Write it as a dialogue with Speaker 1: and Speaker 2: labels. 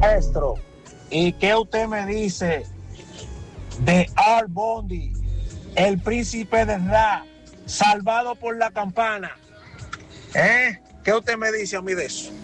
Speaker 1: Maestro, ¿y qué usted me dice de Al Bundy, el príncipe de rap, salvado por la campana? ¿Qué usted me dice a mí de eso?